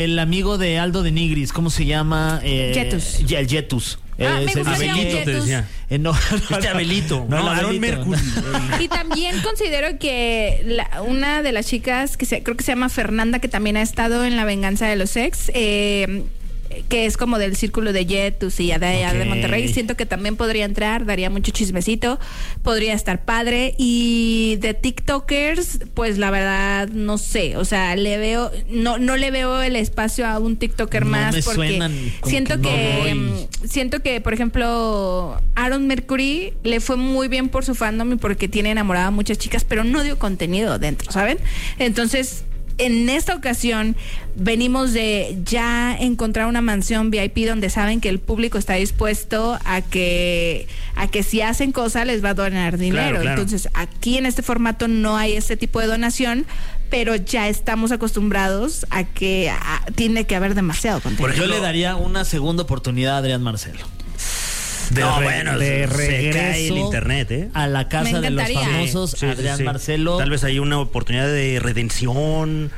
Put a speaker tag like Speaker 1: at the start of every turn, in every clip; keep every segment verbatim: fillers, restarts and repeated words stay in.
Speaker 1: El amigo de Aldo de Nigris, ¿cómo se llama? Eh,
Speaker 2: Jetus.
Speaker 1: El Jetus.
Speaker 2: Ah,
Speaker 1: eh,
Speaker 2: me gusta
Speaker 1: Abelito
Speaker 2: Jetus.
Speaker 1: te decía. Eh, no, no,
Speaker 3: Este Abelito,
Speaker 1: no,
Speaker 3: no,
Speaker 1: el
Speaker 3: Aaron
Speaker 1: Abelito.
Speaker 3: Mercury.
Speaker 2: Y también considero que la- una de las chicas, que se, creo que se llama Fernanda, que también ha estado en La Venganza de los Ex, eh, que es como del círculo de Jetus y allá
Speaker 1: Ok.
Speaker 2: de Monterrey, siento que también podría entrar, daría mucho chismecito, podría estar padre. Y de TikTokers, pues la verdad no sé, o sea, le veo, no, no le veo el espacio a un TikToker
Speaker 1: No
Speaker 2: más,
Speaker 1: me
Speaker 2: porque
Speaker 1: suenan, como
Speaker 2: siento
Speaker 1: que no
Speaker 2: que,
Speaker 1: voy.
Speaker 2: mm, siento que, por ejemplo, Aaron Mercury le fue muy bien por su fandom y porque tiene enamorada a muchas chicas, pero no dio contenido dentro, ¿saben? Entonces, en esta ocasión venimos de ya encontrar una mansión V I P donde saben que el público está dispuesto a que a que si hacen cosas les va a donar dinero.
Speaker 3: Claro, claro.
Speaker 2: Entonces, aquí en este formato no hay ese tipo de donación, pero ya estamos acostumbrados a que a- tiene que haber demasiado contenido.
Speaker 3: Por
Speaker 1: Yo
Speaker 3: ejemplo,
Speaker 1: le daría una segunda oportunidad a Adrián Marcelo. De
Speaker 3: no,
Speaker 1: re-
Speaker 3: bueno,
Speaker 1: de
Speaker 3: se- se
Speaker 1: regreso
Speaker 3: cae el internet, ¿eh?
Speaker 1: a la casa
Speaker 2: Me
Speaker 1: de los
Speaker 2: encantaría.
Speaker 1: famosos,
Speaker 3: Sí, sí,
Speaker 1: Adrián
Speaker 3: sí.
Speaker 1: Marcelo.
Speaker 3: Tal vez hay una oportunidad de redención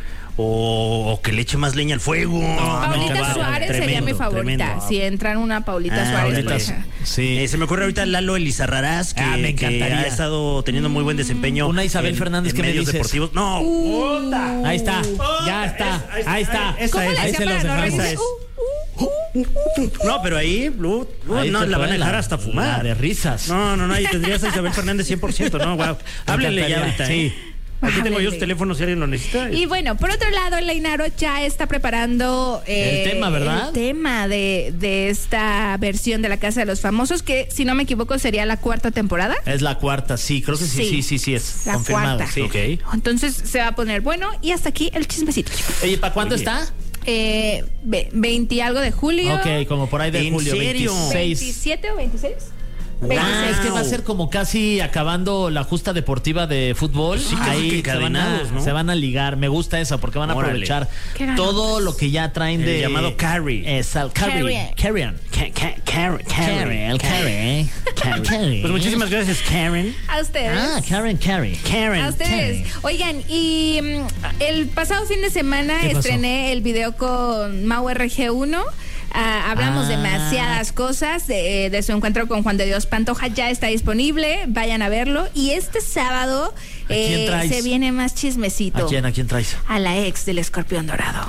Speaker 3: o, o que le eche más leña al fuego.
Speaker 2: Paulita
Speaker 1: qué bárbaro,
Speaker 2: Suárez sería
Speaker 3: tremendo,
Speaker 2: mi favorita.
Speaker 3: tremendo.
Speaker 2: Si entran una Paulita
Speaker 3: Ah,
Speaker 2: Suárez,
Speaker 3: Paulita
Speaker 2: por
Speaker 3: Su-
Speaker 2: ejemplo.
Speaker 1: Sí.
Speaker 3: Eh, se me ocurre ahorita Lalo Elizarrarás, que,
Speaker 1: Ah, me
Speaker 3: que
Speaker 1: encantaría.
Speaker 3: ha estado teniendo muy buen desempeño.
Speaker 1: Una Isabel
Speaker 3: en-
Speaker 1: Fernández,
Speaker 3: en
Speaker 1: ¿qué me
Speaker 3: medios
Speaker 1: dices?
Speaker 3: deportivos. No, puta.
Speaker 1: Ahí está, ya está, ahí está.
Speaker 3: Esa
Speaker 2: ¿Cómo
Speaker 3: es,
Speaker 2: le
Speaker 1: ahí
Speaker 2: hacía
Speaker 1: se
Speaker 2: para
Speaker 1: los
Speaker 2: no
Speaker 1: dejamos.
Speaker 2: reírse?
Speaker 3: es.
Speaker 2: Uh, uh, uh.
Speaker 3: No, pero ahí, Blue, uh,
Speaker 1: Ahí
Speaker 3: no,
Speaker 1: te
Speaker 3: la van a
Speaker 1: fue
Speaker 3: dejar
Speaker 1: la-
Speaker 3: hasta
Speaker 1: la
Speaker 3: fumar.
Speaker 1: de risas.
Speaker 3: No, no, no, ahí tendrías a Isabel Fernández cien por ciento, ¿no? Wow. Háblenle ya
Speaker 1: encantaría,
Speaker 3: ahorita,
Speaker 1: sí.
Speaker 3: ¿eh? Aquí tengo yo
Speaker 2: Háblenle.
Speaker 3: su teléfono si alguien lo necesita.
Speaker 2: Y bueno, por otro lado, el Leinaro ya está preparando eh,
Speaker 1: El tema, ¿verdad?
Speaker 2: El tema de, de esta versión de La Casa de los Famosos, que si no me equivoco sería la cuarta temporada.
Speaker 1: Es la cuarta, sí, creo que sí,
Speaker 2: Sí.
Speaker 1: sí, sí, sí, es
Speaker 2: La
Speaker 1: confirmado.
Speaker 2: cuarta.
Speaker 1: Sí.
Speaker 3: Ok.
Speaker 2: Entonces se va a poner bueno. Y hasta aquí el chismecito.
Speaker 1: Oye, ¿para cuándo
Speaker 3: Oye.
Speaker 1: está?
Speaker 2: Eh, ve- veinte y algo de julio.
Speaker 1: Ok, como por ahí de
Speaker 3: ¿En
Speaker 1: julio,
Speaker 3: serio?
Speaker 1: veintiséis.
Speaker 2: ¿veintisiete o veintiséis?
Speaker 1: Ah,
Speaker 2: veintiséis.
Speaker 1: es que va a ser como casi acabando la justa deportiva de fútbol.
Speaker 3: Sí, casi
Speaker 1: Ahí
Speaker 3: que
Speaker 1: se van, a,
Speaker 3: encadenados, ¿no?
Speaker 1: se van a ligar. Me gusta esa porque van a
Speaker 3: Órale.
Speaker 1: aprovechar
Speaker 2: Qué ganas.
Speaker 1: todo lo que ya traen
Speaker 3: El
Speaker 1: de
Speaker 3: llamado carry.
Speaker 1: Es al carry.
Speaker 2: Carry.
Speaker 1: Carry on.
Speaker 3: Ca- ca- Karen,
Speaker 1: Carry,
Speaker 3: Karen,
Speaker 1: el carry. Carry.
Speaker 3: Pues muchísimas gracias, Karen.
Speaker 2: A ustedes.
Speaker 1: Ah, Karen Carry.
Speaker 3: Karen.
Speaker 2: A ustedes. Oigan, y mm, el pasado fin de semana
Speaker 1: ¿Qué pasó?
Speaker 2: estrené el video con Mau R G uno. Ah, hablamos
Speaker 1: Ah.
Speaker 2: demasiadas cosas de, de su encuentro con Juan de Dios Pantoja. Ya está disponible, vayan a verlo. Y este sábado
Speaker 1: quién
Speaker 2: eh,
Speaker 1: traes?
Speaker 2: se viene más chismecito.
Speaker 1: ¿A quién, a quién traes?
Speaker 2: A la ex del Escorpión Dorado.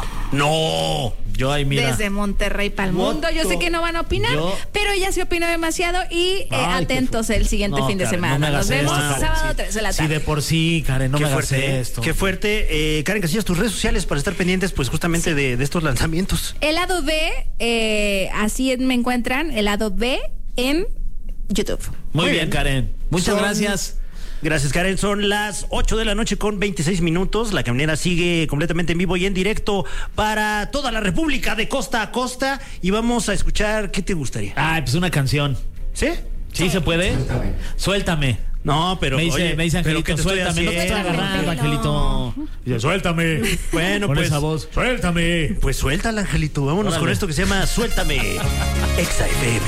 Speaker 3: No.
Speaker 1: Yo ahí mira.
Speaker 2: Desde Monterrey para el mundo. Yo sé que no van a opinar,
Speaker 1: Yo-
Speaker 2: pero ella se opinó demasiado. Y eh,
Speaker 1: Ay, qué
Speaker 2: atentos
Speaker 1: fu-
Speaker 2: el siguiente
Speaker 1: No,
Speaker 2: fin de
Speaker 1: Karen,
Speaker 2: semana.
Speaker 1: no me hagas
Speaker 2: Nos vemos
Speaker 1: esto, Karen.
Speaker 2: sábado
Speaker 1: Sí.
Speaker 2: tres de la
Speaker 1: Sí,
Speaker 2: tarde.
Speaker 1: de por sí, Karen, no
Speaker 3: Qué
Speaker 1: me hagas
Speaker 3: fuerte, ¿eh?
Speaker 1: esto.
Speaker 3: Qué fuerte. Eh, Karen Casillas, tus redes sociales para estar pendientes, pues justamente de, de estos lanzamientos.
Speaker 2: El lado B, eh, así me encuentran, el lado B en YouTube.
Speaker 1: Muy
Speaker 3: Muy
Speaker 1: bien,
Speaker 3: bien.
Speaker 1: Karen. Muchas
Speaker 3: Son-
Speaker 1: gracias.
Speaker 3: Gracias, Karen. Son las ocho de la noche con veintiséis minutos. La caminera sigue completamente en vivo y en directo para toda la República de costa a costa. Y vamos a escuchar, ¿qué te gustaría?
Speaker 1: Ay, pues una canción.
Speaker 3: ¿Sí?
Speaker 1: ¿Sí se puede? Suéltame.
Speaker 3: No, pero
Speaker 1: me dice,
Speaker 3: oye,
Speaker 1: me dice
Speaker 3: ¿pero
Speaker 1: Angelito,
Speaker 3: qué te estoy
Speaker 1: suéltame. No te estoy
Speaker 3: haciendo?
Speaker 1: agarrando, Angelito. Dice, suéltame.
Speaker 3: Bueno,
Speaker 1: Con
Speaker 3: pues,
Speaker 1: esa voz. Suéltame.
Speaker 3: pues suéltala, Angelito. Vámonos
Speaker 1: Órale.
Speaker 3: con esto que se llama Suéltame. Exa F M.